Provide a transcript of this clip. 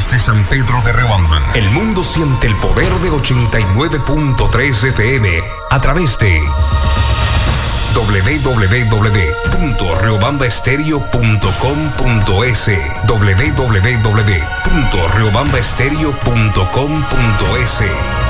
desde San Pedro de Riobamba. El mundo siente el poder de 89.3 FM a través de www.riobambaestereo.com.es www.riobambaestereo.com.es